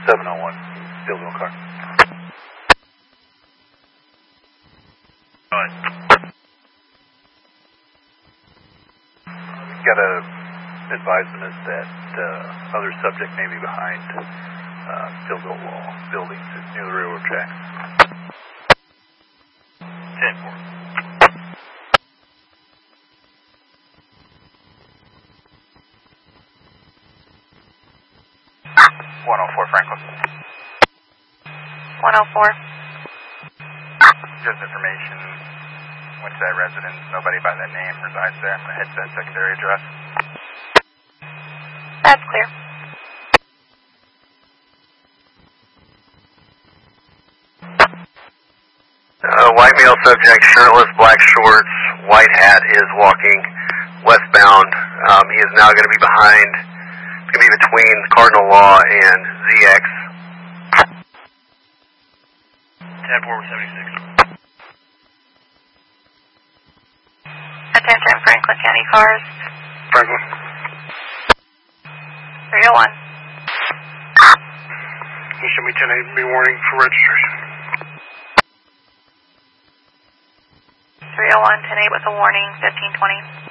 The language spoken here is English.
701, Billville car. Go ahead. Got a advisement is that other subject may be behind Billville Wall buildings near the railroad tracks. 10-4. 104 Franklin. 104. Just information, Winstead residence, nobody by that name resides there. I'm going to head to that secondary address. That's clear. White male subject, shirtless, black shorts, white hat, is walking westbound. He is now going to be behind. It's going to be between Cardinal Law and ZX. 10-4-76. Attention, Franklin County cars. Franklin. 301. You should be 10-8, be warning for registration. 301, 10-8 with a warning, 1520.